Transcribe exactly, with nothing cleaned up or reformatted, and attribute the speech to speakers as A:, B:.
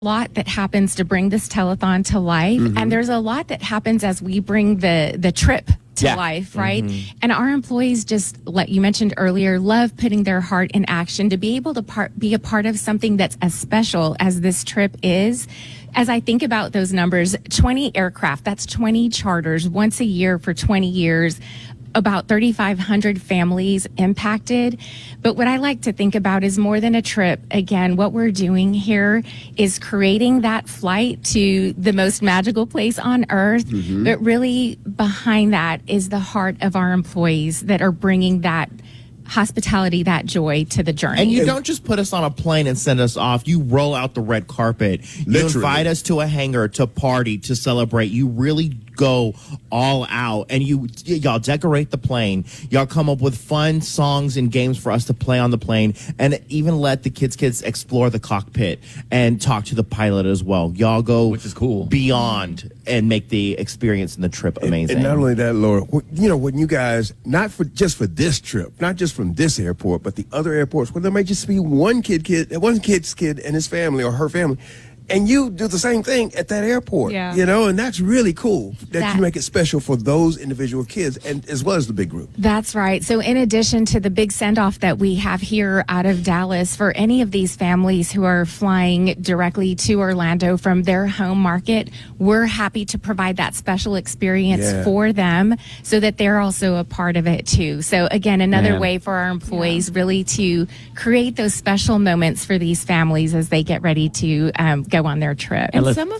A: lot that happens to bring this telethon to life, mm-hmm. and there's a lot that happens as we bring the the trip to yeah. life, right? Mm-hmm. And our employees, just like you mentioned earlier, love putting their heart in action to be able to part, be a part of something that's as special as this trip is. As I think about those numbers, twenty aircraft, that's twenty charters once a year for twenty years. About thirty-five hundred families impacted. But what I like to think about is more than a trip. Again, what we're doing here is creating that flight to the most magical place on earth. Mm-hmm. But really behind that is the heart of our employees that are bringing that hospitality, that joy to the journey.
B: And you don't just put us on a plane and send us off. You roll out the red carpet. Literally. You invite us to a hangar to party, to celebrate. You really go all out, and you y'all decorate the plane. Y'all come up with fun songs and games for us to play on the plane, and even let the kids kids explore the cockpit and talk to the pilot as well. Y'all go,
C: which is cool,
B: beyond and make the experience and the trip amazing.
D: And, and not only that, Laura, you know, when you guys, not for just for this trip, not just from this airport, but the other airports where there may just be one kid, kid, one kid's kid and his family or her family. And you do the same thing at that airport, yeah. you know, and that's really cool that, that you make it special for those individual kids and as well as the big group.
A: That's right. So in addition to the big send-off that we have here out of Dallas for any of these families who are flying directly to Orlando from their home market, we're happy to provide that special experience yeah. for them so that they're also a part of it too. So again, another Man. way for our employees yeah. really to create those special moments for these families as they get ready to um, go on their trip.
E: And some of